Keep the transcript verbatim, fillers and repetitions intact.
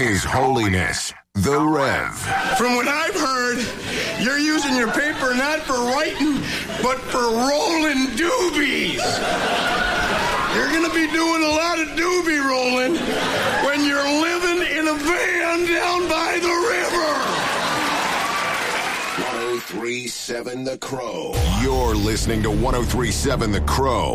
His Holiness, the Rev. From what I've heard, you're using your paper not for writing, but for rolling doobies. You're going to be doing a lot of doobie rolling when you're living in a van down by the river. one oh three point seven The Crow. You're listening to one oh three point seven The Crow.